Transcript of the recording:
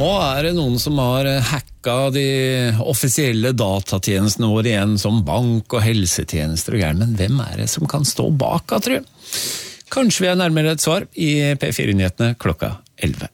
Nå det noen som har hacka de offisielle datatjenestene våre igjen, som bank og helsetjenester og greier, men hvem det som kan stå bak, tror du? Kanskje vi nærmere et svar i P4-nyhetene klokka 11.